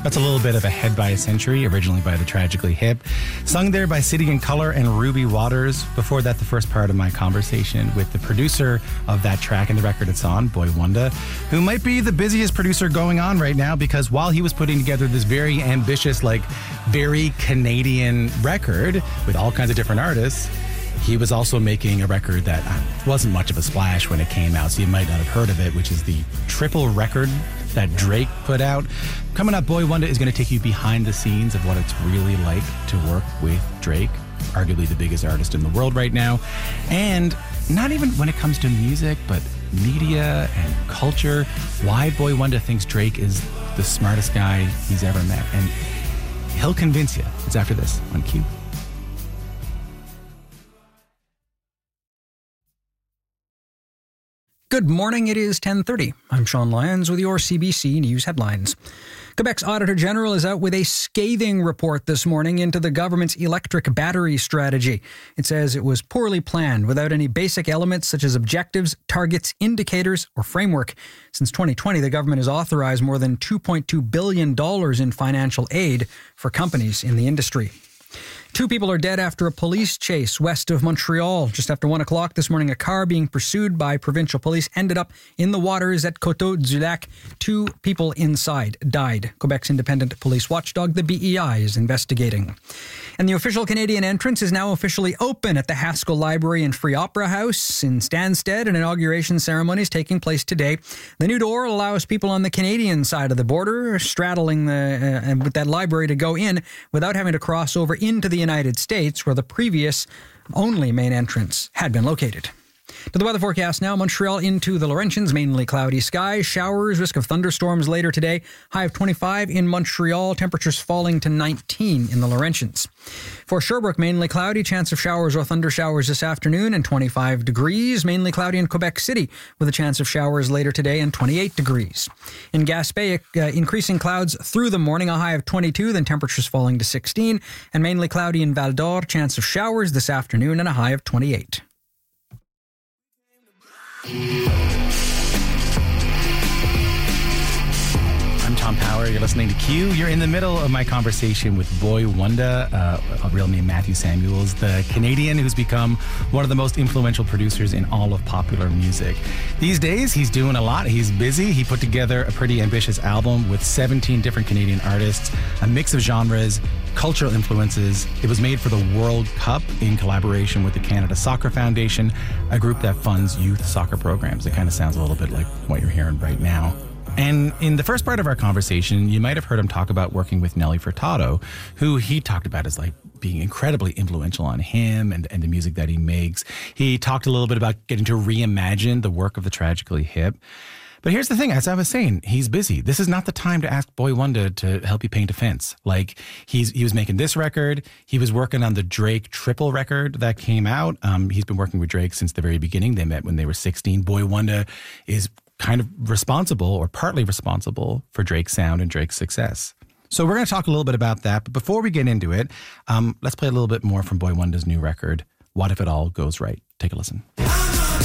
That's a little bit of a Head by a Century, originally by the Tragically Hip. Sung there by City and Colour and Ruby Waters. Before that, the first part of my conversation with the producer of that track and the record it's on, Boy Wonder, who might be the busiest producer going on right now, because while he was putting together this very ambitious, very Canadian record with all kinds of different artists, he was also making a record that wasn't much of a splash when it came out, so you might not have heard of it, which is the triple record that Drake put out. Coming up, Boy Wonder is going to take you behind the scenes of what it's really like to work with Drake, arguably the biggest artist in the world right now. And not even when it comes to music, but media and culture, why Boy Wonder thinks Drake is the smartest guy he's ever met. And he'll convince you. It's after this on Q. Good morning, it is 10:30. I'm Sean Lyons with your CBC News headlines. Quebec's Auditor General is out with a scathing report this morning into the government's electric battery strategy. It says it was poorly planned without any basic elements such as objectives, targets, indicators, or framework. Since 2020, the government has authorized more than $2.2 billion in financial aid for companies in the industry. 2 people are dead after a police chase west of Montreal. Just after 1 o'clock this morning, a car being pursued by provincial police ended up in the waters at Coteau-du-Lac. 2 people inside died. Quebec's independent police watchdog, the BEI, is investigating. And the official Canadian entrance is now officially open at the Haskell Library and Free Opera House in Stansted. An inauguration ceremony is taking place today. The new door allows people on the Canadian side of the border straddling with that library to go in without having to cross over into the United States, where the previous only main entrance had been located. To the weather forecast now, Montreal into the Laurentians, mainly cloudy skies, showers, risk of thunderstorms later today, high of 25 in Montreal, temperatures falling to 19 in the Laurentians. For Sherbrooke, mainly cloudy, chance of showers or thunder showers this afternoon and 25 degrees, mainly cloudy in Quebec City with a chance of showers later today and 28 degrees. In Gaspé, increasing clouds through the morning, a high of 22, then temperatures falling to 16, and mainly cloudy in Val d'Or, chance of showers this afternoon and a high of 28. I'm Tom Power. You're listening to Q. You're in the middle of my conversation with Boy Wonder, a real name Matthew Samuels, the Canadian who's become one of the most influential producers in all of popular music. These days, he's doing a lot. He's busy. He put together a pretty ambitious album with 17 different Canadian artists, a mix of genres, cultural influences. It was made for the World Cup in collaboration with the Canada Soccer Foundation, a group that funds youth soccer programs. It kind of sounds a little bit like what you're hearing right now. And in the first part of our conversation, you might have heard him talk about working with Nelly Furtado, who he talked about as being incredibly influential on him and the music that he makes. He talked a little bit about getting to reimagine the work of the Tragically Hip. But here's the thing, as I was saying, he's busy. This is not the time to ask Boy Wonder to help you paint a fence. He was making this record. He was working on the Drake triple record that came out. He's been working with Drake since the very beginning. They met when they were 16. Boy Wonder is kind of responsible or partly responsible for Drake's sound and Drake's success. So we're going to talk a little bit about that. But before we get into it, let's play a little bit more from Boy Wonder's new record, What If It All Goes Right. Take a listen.